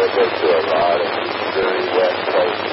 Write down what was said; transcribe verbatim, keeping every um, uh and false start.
got to go through a lot of very wet places.